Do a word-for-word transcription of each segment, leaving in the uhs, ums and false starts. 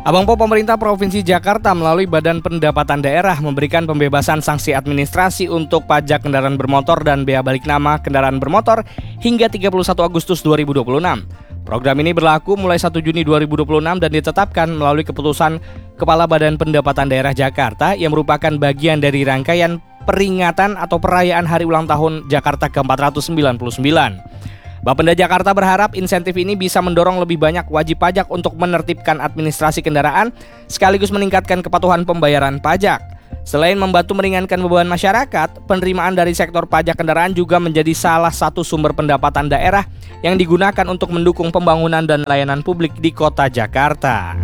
Abang Po, pemerintah Provinsi Jakarta melalui Badan Pendapatan Daerah memberikan pembebasan sanksi administrasi untuk pajak kendaraan bermotor dan bea balik nama kendaraan bermotor hingga tiga puluh satu Agustus dua ribu dua puluh enam. Program ini berlaku mulai satu Juni dua ribu dua puluh enam dan ditetapkan melalui keputusan Kepala Badan Pendapatan Daerah Jakarta yang merupakan bagian dari rangkaian peringatan atau perayaan Hari Ulang Tahun Jakarta ke empat ratus sembilan puluh sembilan. Bapenda Jakarta berharap insentif ini bisa mendorong lebih banyak wajib pajak untuk menertibkan administrasi kendaraan sekaligus meningkatkan kepatuhan pembayaran pajak. Selain membantu meringankan beban masyarakat, penerimaan dari sektor pajak kendaraan juga menjadi salah satu sumber pendapatan daerah yang digunakan untuk mendukung pembangunan dan layanan publik di kota Jakarta.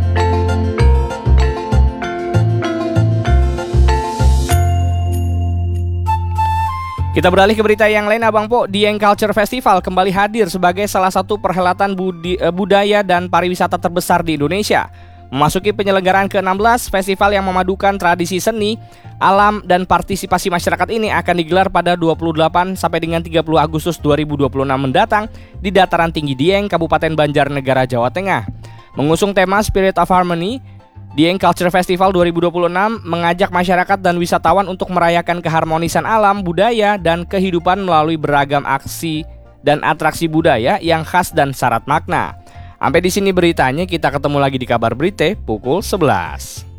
Kita beralih ke berita yang lain, Abang Po. Dieng Culture Festival kembali hadir sebagai salah satu perhelatan budi, budaya dan pariwisata terbesar di Indonesia. Memasuki penyelenggaraan ke enam belas, festival yang memadukan tradisi seni, alam, dan partisipasi masyarakat ini akan digelar pada dua puluh delapan sampai dengan tiga puluh Agustus dua ribu dua puluh enam mendatang di Dataran Tinggi Dieng, Kabupaten Banjarnegara, Jawa Tengah. Mengusung tema Spirit of Harmony, Dieng Culture Festival dua ribu dua puluh enam mengajak masyarakat dan wisatawan untuk merayakan keharmonisan alam, budaya, dan kehidupan melalui beragam aksi dan atraksi budaya yang khas dan syarat makna. Sampai di sini beritanya, kita ketemu lagi di Kabar Berita pukul sebelas.